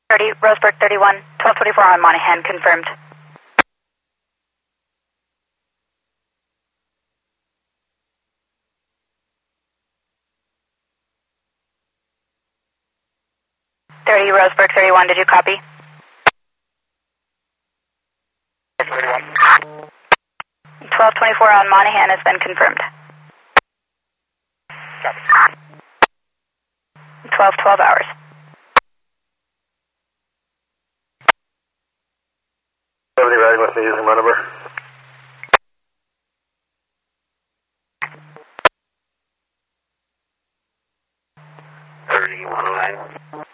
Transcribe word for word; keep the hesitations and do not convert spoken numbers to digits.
thirty, Roseburg thirty-one, twelve twenty-four on Monahan, confirmed. thirty, Roseburg thirty-one, did you copy? thirty-one. twelve twenty-four on Monahan has been confirmed. Copy. twelve twelve hours. Somebody riding with me using my number. thirty-one oh nine.